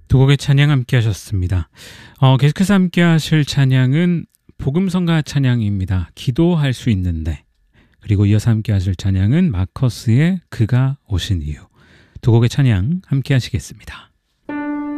두 곡의 찬양 함께 하셨습니다. 계속해서 함께 하실 찬양은 복음성가 찬양입니다. 기도할 수 있는데. 그리고 이어서 함께 하실 찬양은 마커스의 그가 오신 이유. 두 곡의 찬양 함께 하시겠습니다.